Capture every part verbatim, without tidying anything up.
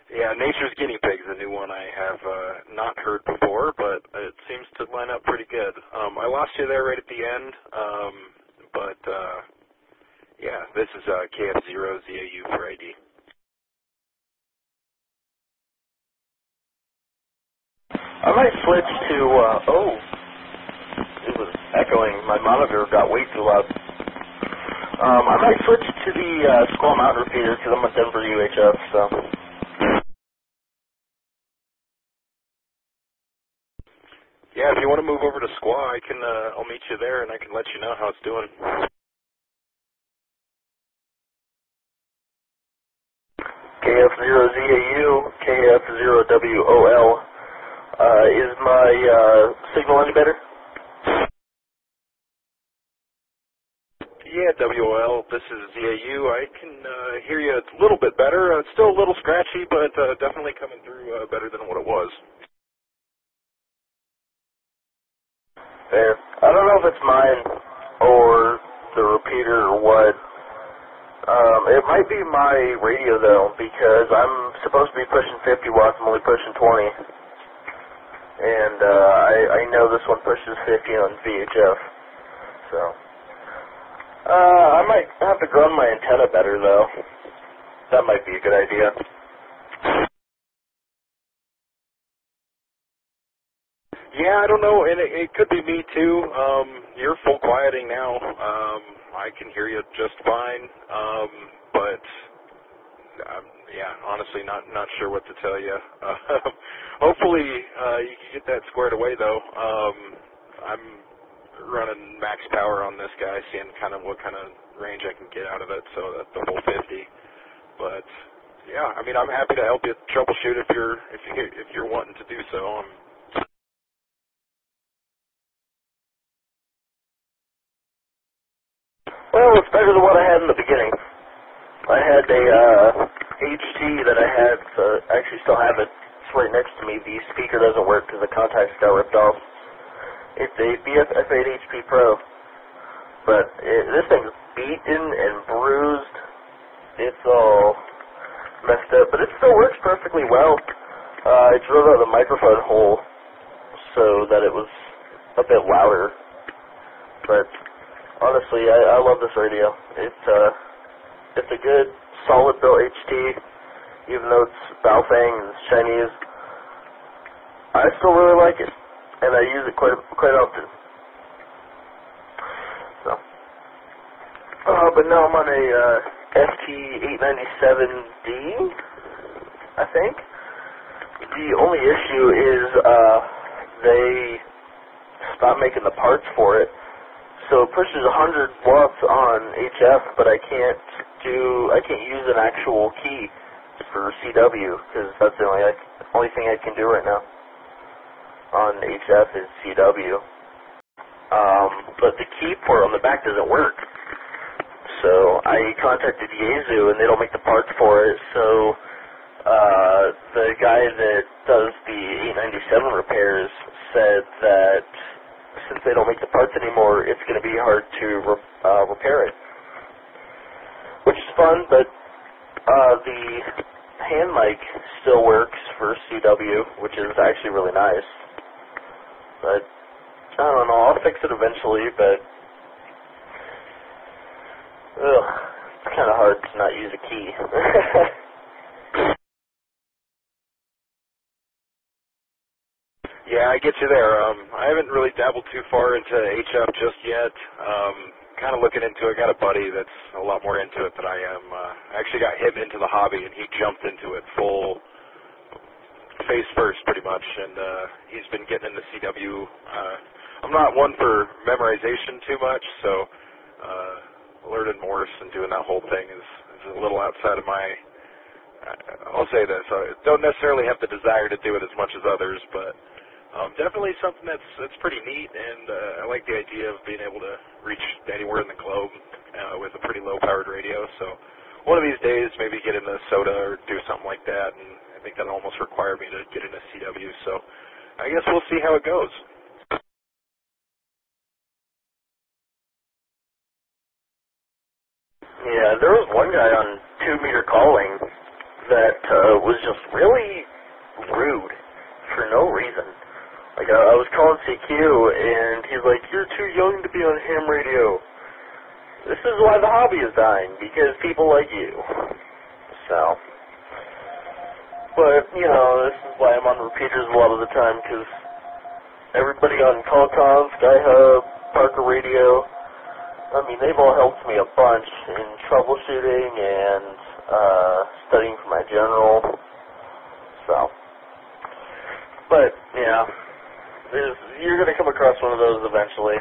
Yeah, Nature's Guinea Pig's a new one I have uh, not heard before, but it seems to line up pretty good. Um, I lost you there right at the end, um, but uh, yeah, this is uh, K F zero Z A U for I D. I might switch to, uh, oh, it was echoing. My monitor got way too loud. Um, I might switch to the uh, Squaw Mountain repeater because I'm a Denver U H F, so. Yeah, if you want to move over to Squaw, I can. Uh, I'll meet you there, and I can let you know how it's doing. K F zero Z A U, K F zero W O L. Uh, is my uh, signal any better? Yeah, W O L, this is Z A U. I can uh, hear you a little bit better. Uh, it's still a little scratchy, but uh, definitely coming through uh, better than what it was. Fair. I don't know if it's mine or the repeater or what. Um, it might be my radio though, because I'm supposed to be pushing fifty watts. I'm only pushing twenty, and uh, I, I know this one pushes fifty on V H F. So uh, I might have to ground my antenna better though. That might be a good idea. Yeah, I don't know, and it, it could be me too. Um, you're full quieting now. Um, I can hear you just fine, um, but um, yeah, honestly, not not sure what to tell you. Uh, hopefully, uh, you can get that squared away though. Um, I'm running max power on this guy, seeing kind of what kind of range I can get out of it, so that's the whole fifty. But yeah, I mean, I'm happy to help you troubleshoot if you're if you if you're wanting to do so. I'm, Well, it's better than what I had in the beginning. I had a uh, H T that I had, uh, I actually still have it. It's right next to me. The speaker doesn't work because the contacts got ripped off. It's a B F F eight H P Pro, but it, this thing's beaten and bruised. It's all messed up, but it still works perfectly well. Uh, I drilled out the microphone hole so that it was a bit louder, but honestly, I, I love this radio. It's uh, it's a good, solid built H T, even though it's Baofeng and it's Chinese. I still really like it, and I use it quite quite often. So, uh, but now I'm on a uh, F T eight ninety-seven D, I think. The only issue is uh, they stopped making the parts for it. So it pushes one hundred watts on H F, but I can't do, I can't use an actual key for C W because that's the only only thing I can do right now on H F is C W. Um, but the key port on the back doesn't work. So I contacted Yaesu and they don't make the parts for it. So uh, the guy that does the eight ninety-seven repairs said that since they don't make the parts anymore, it's going to be hard to re uh, repair it. Which is fun, but uh, the hand mic still works for C W, which is actually really nice. But, I don't know, I'll fix it eventually, but, ugh, it's kind of hard to not use a key. Yeah, I get you there. Um, I haven't really dabbled too far into H F just yet. Um, kind of looking into it. I got a buddy that's a lot more into it than I am. Uh, I actually got him into the hobby, and he jumped into it full face first, pretty much. And uh, he's been getting into C W. Uh, I'm not one for memorization too much, so uh, learning Morse and doing that whole thing is, is a little outside of my. I'll say this: I don't necessarily have the desire to do it as much as others, but. Um, definitely something that's that's pretty neat, and uh, I like the idea of being able to reach anywhere in the globe uh, with a pretty low-powered radio. So one of these days, maybe get into SOTA or do something like that, and I think that'll almost require me to get into C W. So I guess we'll see how it goes. Yeah, there was one guy on two meter calling that uh, was just real T Q, and he's like, "You're too young to be on ham radio." This is why the hobby is dying, because people like you. So, but, you know, this is why I'm on repeaters a lot of the time, because everybody on Call-Con, Skyhub, Parker Radio, I mean, they've all helped me a bunch in troubleshooting and uh, studying for my general. So, but, yeah, there's, you're going to come across one of those eventually.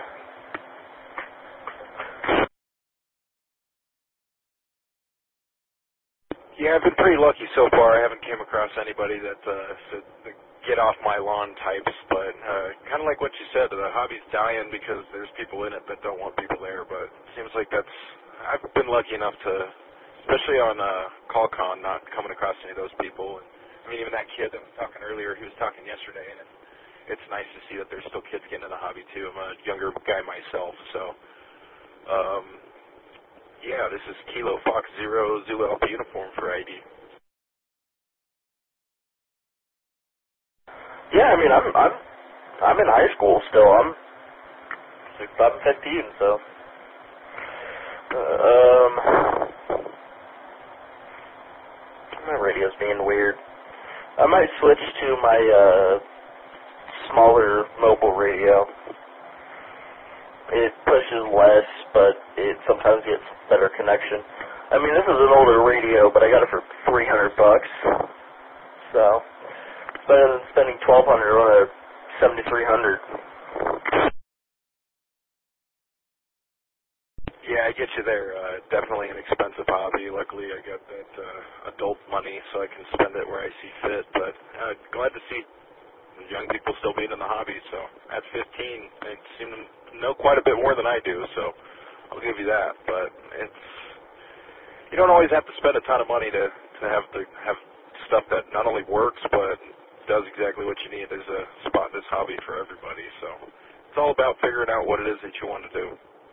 Yeah, I've been pretty lucky so far. I haven't came across anybody that uh, said the get off my lawn types, but uh, kind of like what you said, the hobby's dying because there's people in it that don't want people there, but it seems like that's, I've been lucky enough to, especially on uh, Call-Con, not coming across any of those people. And, I mean, even that kid that was talking earlier, he was talking yesterday, and it's, it's nice to see that there's still kids getting in the hobby, too. I'm a younger guy myself, so... Um, Yeah, this is Kilo Fox Zero Zulu Alpha uniform for I D. Yeah, I mean, I'm I'm I'm in high school still. I'm I'm fifteen, so uh, um, my radio's being weird. I might switch to my uh smaller mobile radio. It pushes less, but it sometimes gets better connection. I mean, this is an older radio, but I got it for three hundred bucks. So, it's better than spending twelve hundred on a seventy-three hundred. Yeah, I get you there. Uh, definitely an expensive hobby. Luckily, I got that uh, adult money, so I can spend it where I see fit. But uh, glad to see young people still being in the hobby. So at fifteen, they seem to know quite a bit more than I do. So I'll give you that. But it's you don't always have to spend a ton of money to to have to have stuff that not only works but does exactly what you need. There's a spot in this hobby for everybody. So it's all about figuring out what it is that you want to do.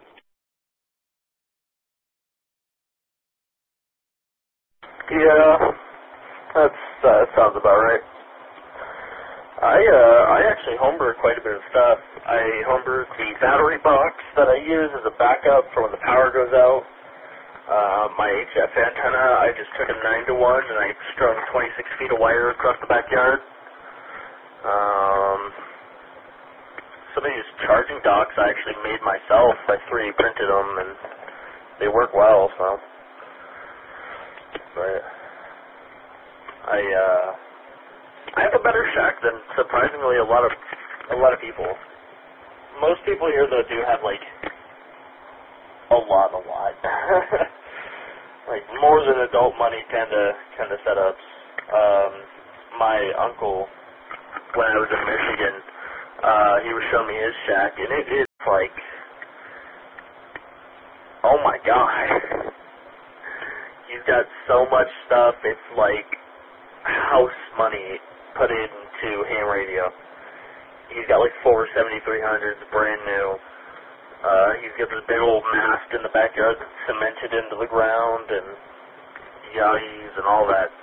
Yeah, that's uh, that sounds about right. I uh, I actually homebrew quite a bit of stuff. I homebrewed the battery box that I use as a backup for when the power goes out. Uh, my H F antenna, I just took a nine to one and I strung twenty-six feet of wire across the backyard. Um, some of these charging docks I actually made myself. I three D printed them and they work well. So, but I uh. I have a better shack than surprisingly a lot of a lot of people. Most people here though do have like a lot, a lot, like more than adult money kind of kind of setups. Um, my uncle, when I was in Michigan, uh, he was showing me his shack, and it is like, oh my god, he's got so much stuff. It's like house money put into ham radio. He's got like four seventy-three hundreds, brand new. Uh, he's got this big old mast in the backyard that's cemented into the ground, and Yagis and all that.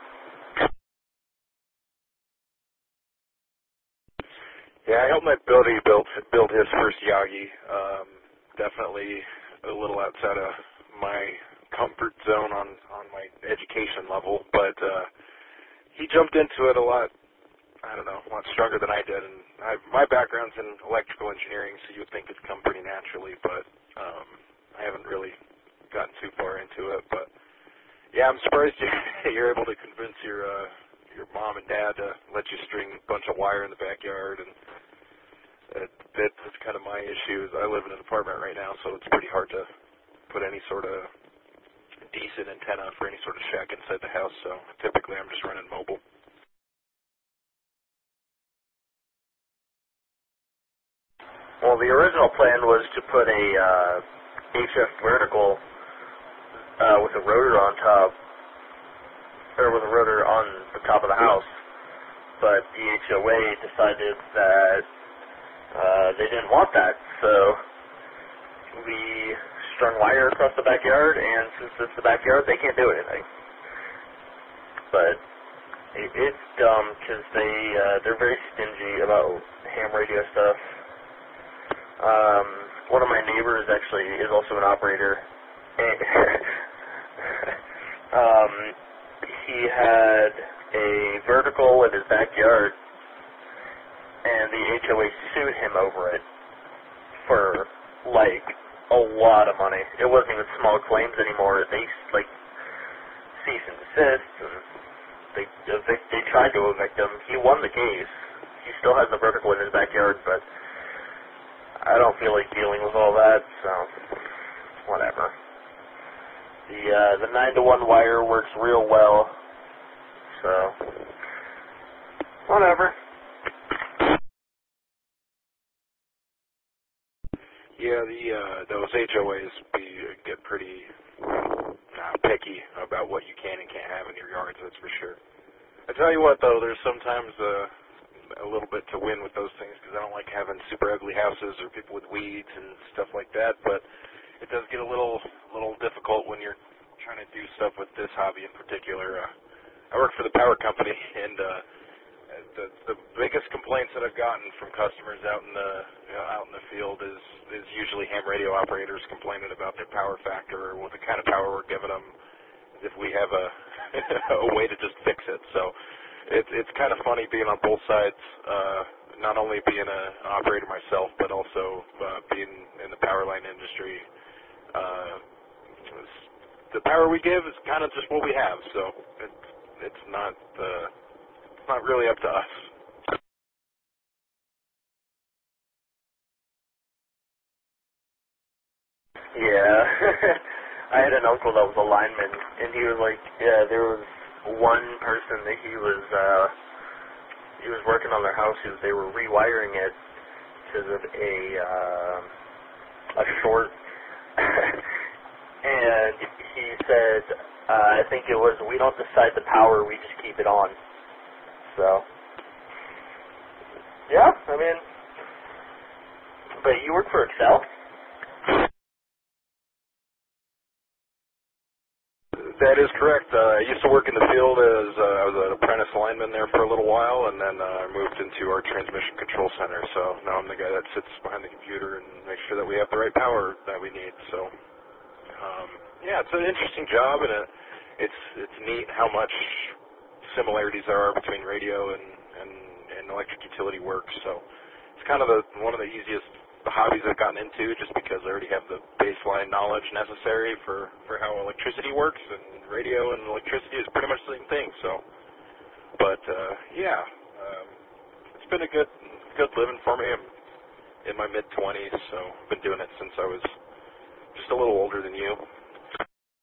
Yeah, I helped my buddy build build his first Yagi. Um, definitely a little outside of my comfort zone on on my education level, but uh, he jumped into it a lot. I don't know, a lot stronger than I did, and I, my background's in electrical engineering, so you would think it's come pretty naturally, but um, I haven't really gotten too far into it. But yeah, I'm surprised you, you're able to convince your uh, your mom and dad to let you string a bunch of wire in the backyard, and that, that's kind of my issue. Is I live in an apartment right now, so it's pretty hard to put any sort of decent antenna for any sort of shack inside the house. So typically, I'm just running mobile. Well, the original plan was to put a uh, H F vertical uh, with a rotor on top, or with a rotor on the top of the house, but the H O A decided that uh, they didn't want that, so we strung wire across the backyard, and since it's the backyard, they can't do anything. But it, it's dumb, because they, uh, they're very stingy about ham radio stuff. Um, one of my neighbors actually is also an operator. And um, he had a vertical in his backyard, and the H O A sued him over it for, like, a lot of money. It wasn't even small claims anymore. They, like, cease and desist, and they evict, they tried to evict him. He won the case. He still has the vertical in his backyard, but I don't feel like dealing with all that, so whatever. The uh, the nine to one wire works real well, so whatever. Yeah, the uh, those H O As be, get pretty uh, picky about what you can and can't have in your yards, that's for sure. I tell you what, though, there's sometimes uh, a little bit to win with those things, because I don't like having super ugly houses or people with weeds and stuff like that, but it does get a little little difficult when you're trying to do stuff with this hobby in particular. Uh, I work for the power company, and uh, the the biggest complaints that I've gotten from customers out in the you know, out in the field is is usually ham radio operators complaining about their power factor or what the kind of power we're giving them, if we have a a way to just fix it. So it's it's kind of funny being on both sides, uh, not only being a, an operator myself, but also uh, being in the power line industry. Uh, the power we give is kind of just what we have, so it's it's not uh, it's not really up to us. Yeah. I had an uncle that was a lineman, and he was like, yeah, there was one person that he was, uh, he was working on their house, he was, they were rewiring it because of a, uh, a short, and he said, uh, I think it was, we don't decide the power, we just keep it on. So, yeah, I mean, but you work for Excel? That is correct. Uh, I used to work in the field as uh, I was an apprentice lineman there for a little while, and then uh, I moved into our transmission control center. So now I'm the guy that sits behind the computer and makes sure that we have the right power that we need. So um, yeah, it's an interesting job, and it, it's it's neat how much similarities there are between radio and, and, and electric utility work. So it's kind of the, one of the easiest the hobbies I've gotten into, just because I already have the baseline knowledge necessary for, for how electricity works, and radio and electricity is pretty much the same thing. So, but uh, yeah, um, it's been a good good living for me. I'm in my mid twenties, so I've been doing it since I was just a little older than you.